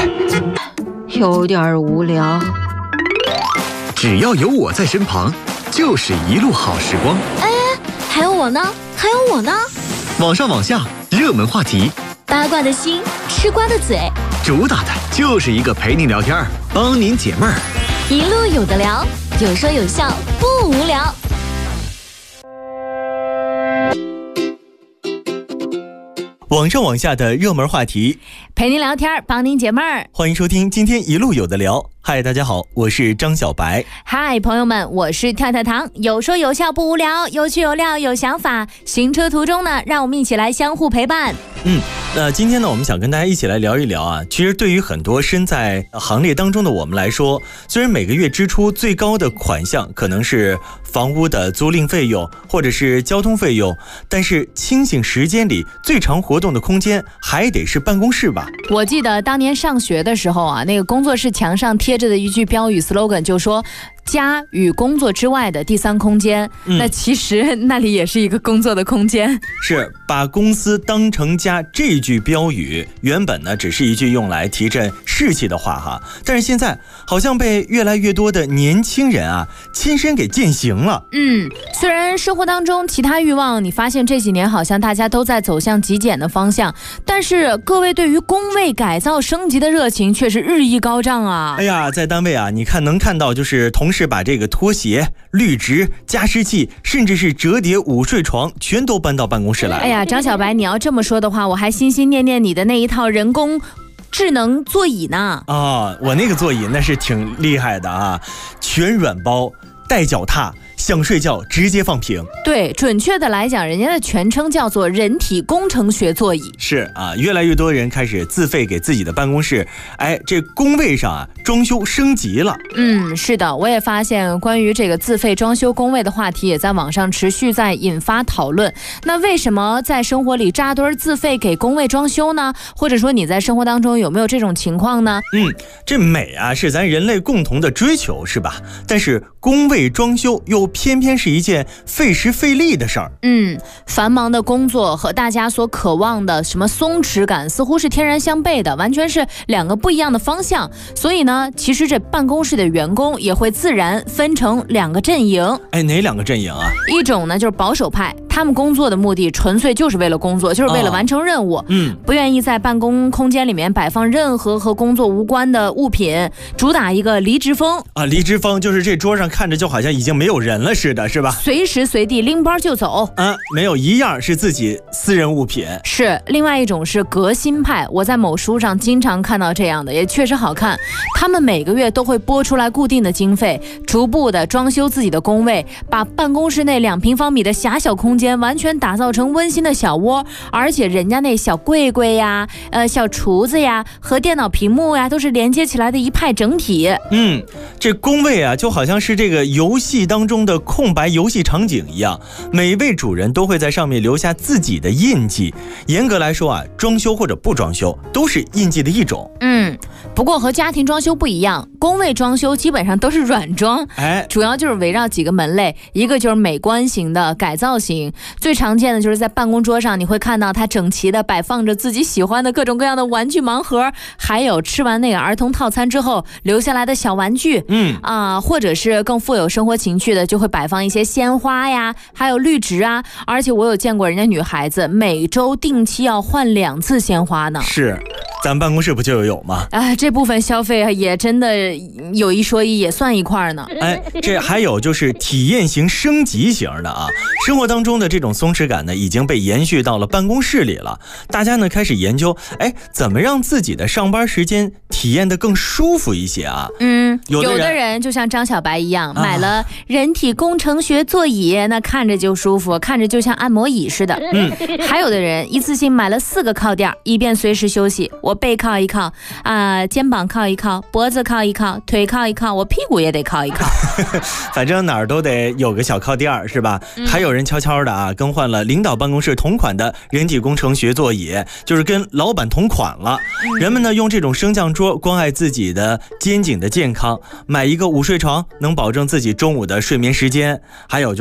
有点无聊。 只要有我在身旁，就是一路好时光。 哎，还有我呢，还有我呢。 网上网下，热门话题， 八卦的心，吃瓜的嘴， 主打的就是一个陪您聊天，帮您解闷儿， 一路有的聊，有说有笑，不无聊。 网上网下的热门话题， 陪您聊天，帮您解闷儿。 欢迎收听今天一路有的聊。嗨，大家好，我是张小白。 嗨，朋友们，我是跳跳糖，有说有笑不无聊，有趣有料有想法。行车途中呢，让我们一起来相互陪伴。 那今天呢，我们想跟大家一起来聊一聊啊。其实对于很多身在行列当中的我们来说，虽然每个月支出最高的款项可能是房屋的租赁费用或者是交通费用，但是清醒时间里最常活动的空间还得是办公室吧。 我记得当年上学的时候啊，那个工作室墙上贴着的一句标语 slogan 就说家与工作之外的第三空间。那其实那里也是一个工作的空间。 是把公司当成家这句标语原本呢只是一句用来提振士气的话哈，但是现在好像被越来越多的年轻人啊亲身给践行了。 虽然生活当中其他欲望你发现这几年好像大家都在走向极简的方向，但是各位对于工位改造升级的热情却是日益高涨啊。 哎呀，在单位啊，你看能看到就是同事把这个拖鞋、滤纸、加湿器，甚至是折叠午睡床全都搬到办公室来了。 哎呀，张小白，你要这么说的话，我还心心念念你的那一套人工智能座椅呢。 我那个座椅那是挺厉害的啊，全软包，带脚踏，想睡觉直接放平。 对，准确的来讲，人家的全称叫做人体工程学座椅。 是啊，越来越多人开始自费给自己的办公室，这工位上啊装修升级了。 是的，我也发现关于这个自费装修工位的话题也在网上持续在引发讨论。那为什么在生活里扎堆自费给工位装修呢？或者说你在生活当中有没有这种情况呢？ 这美啊是咱人类共同的追求，是吧？但是工位装修又偏偏是一件费时费力的事儿。 繁忙的工作和大家所渴望的什么松弛感似乎是天然相悖的，完全是两个不一样的方向。所以呢，其实这办公室的员工也会自然分成两个阵营。 哪两个阵营啊？ 一种呢就是保守派，他们工作的目的纯粹就是为了工作，就是为了完成任务。不愿意在办公空间里面摆放任何和工作无关的物品，主打一个离职风啊。离职风就是这桌上看着就好像已经没有人了似的，是吧？ 随时随地拎包就走没有一样是自己私人物品。 是另外一种是革新派，我在某书上经常看到这样的，也确实好看。他们每个月都会拨出来固定的经费，逐步的装修自己的工位，把办公室内2平方米的狭小空间完全打造成温馨的小窝，而且人家那小柜柜呀、小厨子呀和电脑屏幕呀都是连接起来的一派整体。 这工位啊就好像是这个游戏当中的空白游戏场景一样，每位主人都会在上面留下自己的印记。严格来说啊，装修或者不装修都是印记的一种。 不过和家庭装修不一样，工位装修基本上都是软装，主要就是围绕几个门类，一个就是美观型的改造型，最常见的就是在办公桌上你会看到它整齐的摆放着自己喜欢的各种各样的玩具盲盒，还有吃完那个儿童套餐之后留下来的小玩具。或者是更富有生活情趣的，就会摆放一些鲜花呀，还有绿植啊。而且我有见过人家女孩子每周定期要换2次鲜花呢。 是，咱办公室不就有吗？ 这部分消费也真的有一说一，也算一块呢。 这还有就是体验型升级型的啊。生活当中的这种松弛感呢，已经被延续到了办公室里了。大家呢开始研究，怎么让自己的上班时间体验得更舒服一些啊？有的人就像张小白一样，买了人体工程学座椅，那看着就舒服，看着就像按摩椅似的。还有的人一次性买了4个靠垫，以便随时休息。我背靠一靠肩膀靠一靠，脖子靠一靠，腿靠一靠，我屁股也得靠一靠。 反正哪儿都得有个小靠垫，是吧？还有人悄悄的更换了领导办公室同款的人体工程学座椅，就是跟老板同款了。人们呢用这种升降桌关爱自己的肩颈的健康，买一个午睡床能保证自己中午的睡眠时间。还有